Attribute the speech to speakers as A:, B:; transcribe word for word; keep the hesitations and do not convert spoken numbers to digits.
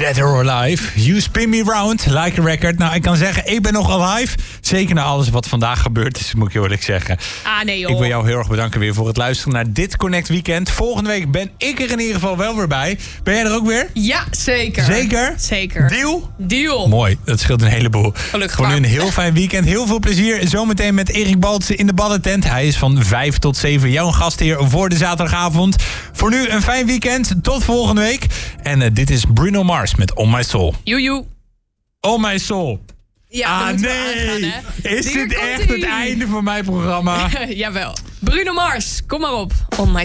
A: Dead or Alive. You spin me round like a record. Nou, ik kan zeggen, ik ben nog alive. Zeker na alles wat vandaag gebeurd is, moet ik eerlijk zeggen.
B: Ah, nee joh.
A: Ik wil jou heel erg bedanken weer voor het luisteren naar dit Connect Weekend. Volgende week ben ik er in ieder geval wel weer bij. Ben jij er ook weer?
B: Ja, zeker.
A: Zeker?
B: Zeker.
A: Deal?
B: Deal.
A: Mooi, dat scheelt een heleboel.
B: Gelukkig
A: Voor nu
B: maar.
A: een heel fijn weekend. Heel veel plezier. Zometeen met Erik Baltsen in de ballentent. Hij is van vijf tot zeven jouw gastheer voor de zaterdagavond. Voor nu een fijn weekend. Tot volgende week. En uh, dit is Bruno Mars met On My Soul.
B: Joejoe.
A: On My Soul.
B: Ja,
A: ah
B: dat
A: nee,
B: aangaan, hè?
A: is
B: Hier
A: dit
B: komt
A: echt
B: ie.
A: het einde van mijn programma?
B: Jawel. Bruno Mars, kom maar op. On My